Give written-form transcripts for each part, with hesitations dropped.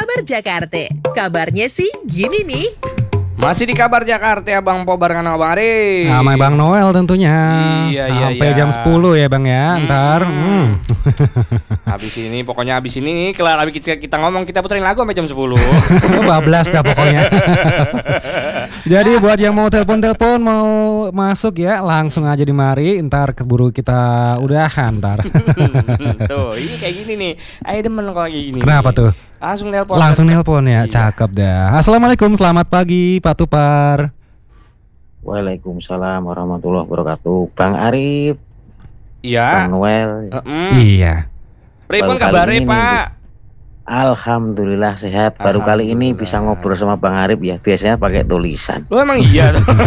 Kabar Jakarta. Kabarnya sih gini nih. Masih di Kabar Jakarta ya Bang Po barengan sama Bang Ari. Sama Bang Noel tentunya. Iya. Sampai jam 10 ya Bang ya. Ntar Habis ini nih kelar habis kita ngomong kita puterin lagu sampai jam 10. bablas dah pokoknya. Jadi buat yang mau telepon mau masuk ya langsung aja di mari. Ntar keburu kita udahan ntar. Tuh ini kayak gini nih. Ayo demen kalau kayak gini. Kenapa tuh? Langsung nelpon ya. Iya. Cakep dah. Assalamualaikum, selamat pagi Pak Tupar. Waalaikumsalam warahmatullahi wabarakatuh. Bang Arif, Iya. Bang Noel. Iya. Pripun Baru kali kabare ini Pak? Alhamdulillah sehat. Baru kali ini bisa ngobrol sama Bang Arif ya. Biasanya pakai tulisan. Lo emang iya.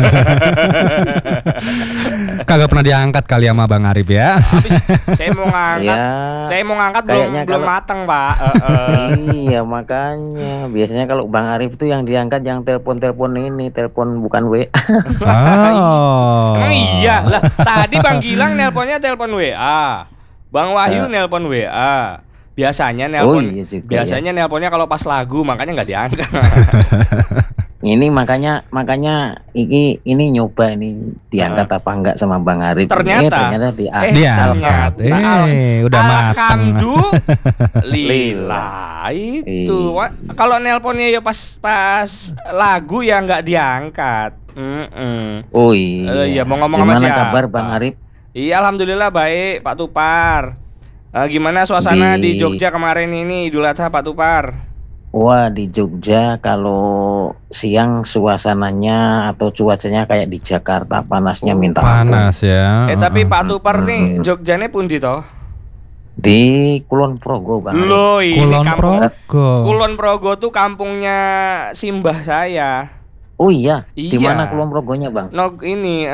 Kagak pernah diangkat kali sama Bang Arif ya. Saya mau ngangkat. Ya, Saya mau ngangkat kayaknya belum kalau- matang Pak. Iya makanya. Biasanya kalau Bang Arif itu yang diangkat yang telepon bukan WA. Oh. Emang iya lah. Tadi Bang Gilang nelponnya telepon WA. Bang Wahyu nelpon WA. Biasanya nelpon. Oh, iya juga, biasanya nelponnya kalau pas lagu makanya nggak diangkat. Ini makanya ini nyoba ini diangkat apa enggak sama Bang Arif. Ternyata diangkat. Udah mateng. Alhamdulillah itu. Kalau nelponnya ya pas lagu ya nggak diangkat. Oh iya. Iya, mau ngomong sama Gimana siapa? kabar Bang Arif? Iya alhamdulillah baik Pak Tupar. Gimana suasana di Jogja kemarin ini Idul Adha Pak Tupar? Wah di Jogja kalau siang suasananya atau cuacanya kayak di Jakarta panasnya minta ampun. Panas ya. Tapi Pak Tupar nih Jogjanya pundi toh? Di Kulon Progo Bang Arif. Loh ini Kulon kampung Progo. Kulon Progo tuh kampungnya simbah saya. Oh iya, di Iya. mana Kulon Progonya Bang? Ini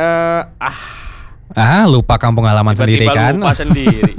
Lupa kampung halaman sendiri tiba-tiba kan. lupa sendiri.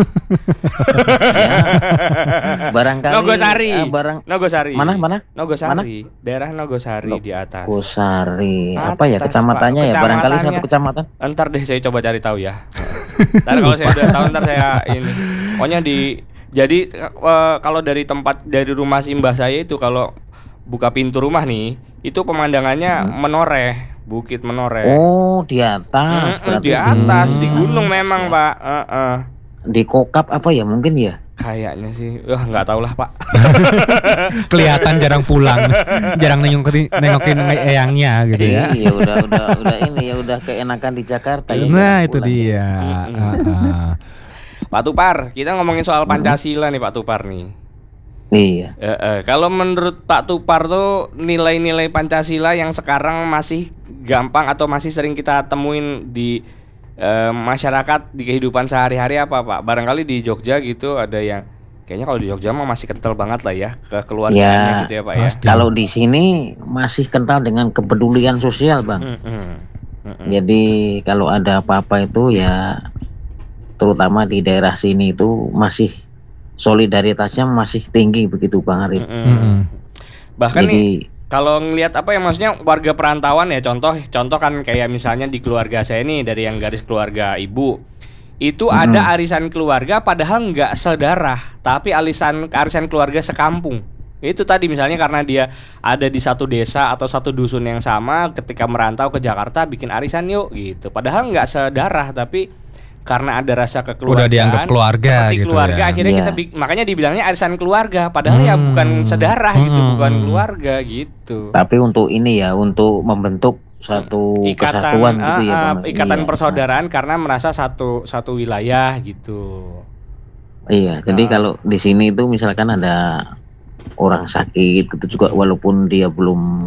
Barangkali Nogosari. Nogosari. Mana? Nogosari. Daerah Nogosari di atas. Nogosari. Apa ya Atas, kecamatannya Pak. ya? Barangkali Kecamatannya. satu kecamatan. Ntar deh saya coba cari tahu ya. Ntar kalau saya udah tahu ntar saya ini. Pokoknya jadi kalau dari rumah simbah saya itu kalau buka pintu rumah nih, itu pemandangannya menoreh, bukit menoreh. Oh, di atas. Berarti Di atas di gunung memang, Pak. di Kokap apa ya mungkin ya? Kayaknya sih. Nggak tahu lah, Pak. Kelihatan jarang pulang. Jarang nengokin eyangnya gitu ya. Iya, udah ini ya udah keenakan di Jakarta ya. Nah, jarang itu pulang. dia. Pak Tupar, kita ngomongin soal Pancasila nih, Pak Tupar nih. Iya. Kalau menurut Pak Tupar tuh nilai-nilai Pancasila yang sekarang masih gampang atau masih sering kita temuin di masyarakat di kehidupan sehari-hari apa Pak? Barangkali di Jogja gitu ada yang kayaknya kalau di Jogja mah masih kental banget lah ya ke keluarganya gitu ya Pak pasti. Kalau di sini masih kental dengan kepedulian sosial, Bang. Jadi kalau ada apa-apa itu ya terutama di daerah sini itu masih solidaritasnya masih tinggi begitu Bang Arif. Bahkan Jadi nih kalau ngelihat apa ya maksudnya warga perantauan ya contoh kan kayak misalnya di keluarga saya nih dari yang garis keluarga ibu itu ada arisan keluarga padahal nggak sedarah tapi arisan keluarga sekampung. Itu tadi misalnya karena dia ada di satu desa atau satu dusun yang sama ketika merantau ke Jakarta bikin arisan yuk gitu. Padahal nggak sedarah tapi karena ada rasa kekeluargaan Udah dianggap keluarga seperti gitu keluarga ya. akhirnya Iya. kita makanya dibilangnya arisan keluarga padahal ya bukan sedarah gitu bukan keluarga gitu. tapi untuk ini ya untuk membentuk satu kesatuan gitu ya Bang. ikatan Iya. persaudaraan karena merasa satu wilayah gitu. Iya, jadi kalau di sini itu misalkan ada orang sakit gitu juga walaupun dia belum